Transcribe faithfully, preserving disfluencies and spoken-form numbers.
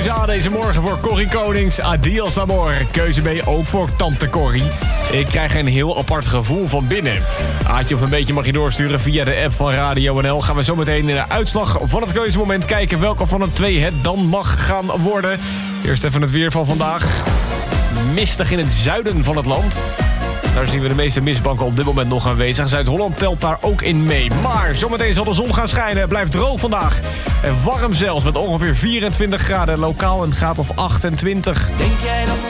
Keuze A deze morgen voor Corrie Konings. Adios amor. Keuze B ook voor tante Corrie. Ik krijg een heel apart gevoel van binnen. Aatje of een beetje mag je doorsturen via de app van Radio N L. Gaan we zo meteen in de uitslag van het keuzemoment kijken welke van de twee het dan mag gaan worden. Eerst even het weer van vandaag. Mistig in het zuiden van het land. Daar zien we de meeste mistbanken op dit moment nog aanwezig. Zuid-Holland telt daar ook in mee. Maar zometeen zal de zon gaan schijnen. Het blijft droog vandaag. En warm zelfs met ongeveer vierentwintig graden. Lokaal een graad of achtentwintig. Denk jij dat